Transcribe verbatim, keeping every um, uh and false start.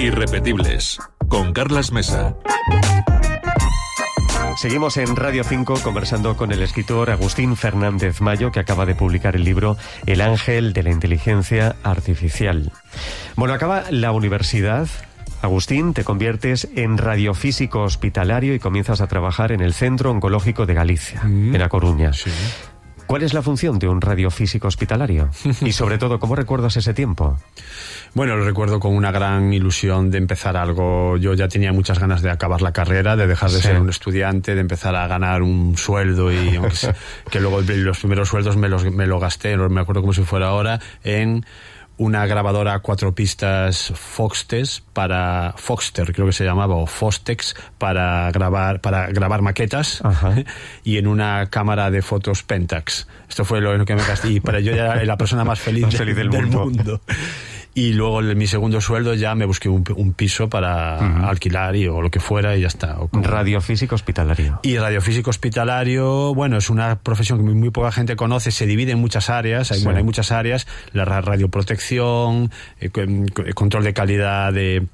Irrepetibles, con Carlas Mesa. Seguimos en Radio cinco conversando con el escritor Agustín Fernández Mayo, que acaba de publicar el libro El ángel de la inteligencia artificial. Bueno, acaba la universidad. Agustín, te conviertes en radiofísico hospitalario y comienzas a trabajar en el Centro Oncológico de Galicia, mm, en A Coruña. Sí. ¿Cuál es la función de un radiofísico hospitalario? Y sobre todo, ¿cómo recuerdas ese tiempo? Bueno, lo recuerdo con una gran ilusión de empezar algo. Yo ya tenía muchas ganas de acabar la carrera, de dejar de sí. ser un estudiante, de empezar a ganar un sueldo y aunque sea, que luego los primeros sueldos me los me lo gasté, me acuerdo como si fuera ahora, en una grabadora a cuatro pistas Foxtex para Foxter, creo que se llamaba, o Fostex, para grabar para grabar maquetas. Ajá. Y en una cámara de fotos Pentax. Esto fue lo que me gasté y para yo ya era la persona más feliz, más feliz del, del mundo. mundo. Y luego en mi segundo sueldo ya me busqué un, un piso para uh-huh. alquilar y, o lo que fuera y ya está. Radiofísico hospitalario. Y radiofísico hospitalario, bueno, es una profesión que muy, muy poca gente conoce, se divide en muchas áreas, hay, sí. bueno, hay muchas áreas, la radioprotección, eh, control de calidad de